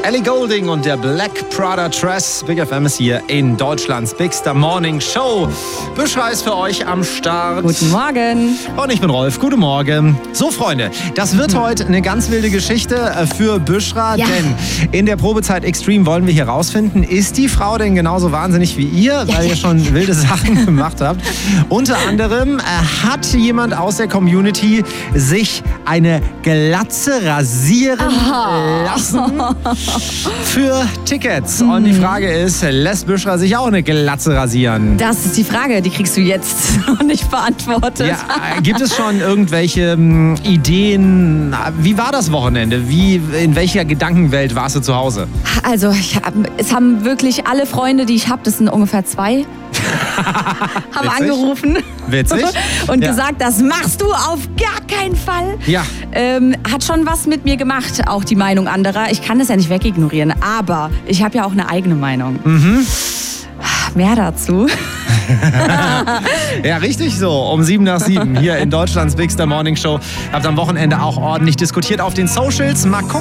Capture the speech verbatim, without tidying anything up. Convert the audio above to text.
Ellie Goulding und der Black Prada Dress. Big F M ist hier in Deutschlands Bigster Morning Show. Büschra ist für euch am Start. Guten Morgen. Und ich bin Rolf. Guten Morgen. So, Freunde, das wird heute eine ganz wilde Geschichte für Büschra. Ja. Denn in der Probezeit Extreme wollen wir hier rausfinden, ist die Frau denn genauso wahnsinnig wie ihr, weil ihr schon wilde Sachen gemacht habt. Unter anderem äh, hat jemand aus der Community sich eine Glatze rasieren Aha. lassen für Tickets. Und die Frage ist, lässt Büschra sich auch eine Glatze rasieren? Das ist die Frage, die kriegst du jetzt noch nicht beantwortet. Ja, äh, gibt es schon irgendwelche ähm, Ideen? Wie war das Wochenende? Wie, in welcher Gedankenwelt warst du zu Hause? Also, ich hab, es haben wirklich alle Freunde, die ich habe, das sind ungefähr zwei, haben Witzig. angerufen. Witzig. Und Ja. gesagt, das machst du auf gar keinen Fall. Ja. Ähm, hat schon was mit mir gemacht, auch die Meinung anderer. Ich kann das ja nicht wegignorieren, aber ich habe ja auch eine eigene Meinung. Mhm. Mehr dazu. Ja, richtig so. Um sieben nach sieben hier in Deutschlands Bigster Morning Show. Habt am Wochenende auch ordentlich diskutiert auf den Socials. Mal gucken.